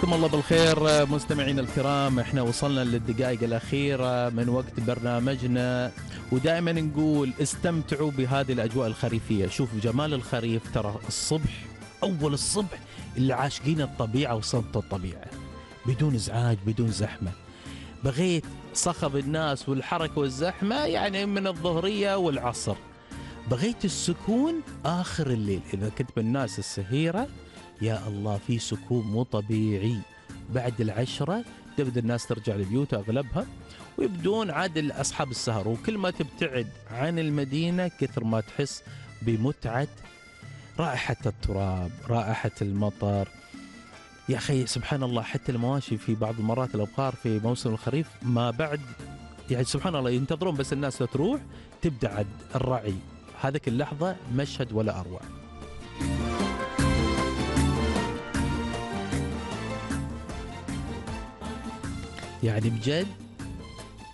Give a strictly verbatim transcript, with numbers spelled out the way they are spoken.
مساكم الله بالخير مستمعينا الكرام. احنا وصلنا للدقائق الأخيرة من وقت برنامجنا، ودائما نقول استمتعوا بهذه الأجواء الخريفية. شوفوا جمال الخريف، ترى الصبح أول الصبح اللي عاشقين الطبيعة وصمت الطبيعة بدون إزعاج بدون زحمة. بغيت صخب الناس والحركة والزحمة يعني من الظهرية والعصر. بغيت السكون آخر الليل، إذا كنت من الناس السهيرة يا الله في سكون مو طبيعي. بعد العشرة تبدأ الناس ترجع لبيوتها أغلبها، ويبدون عاد أصحاب السهر. وكل ما تبتعد عن المدينة كثر ما تحس بمتعة رائحة التراب، رائحة المطر. يا أخي سبحان الله، حتى المواشي في بعض المرات الأبقار في موسم الخريف ما بعد يعني سبحان الله ينتظرون بس الناس تروح تبدأ عاد الرعي. هذيك اللحظة مشهد ولا أروع. يعني بجد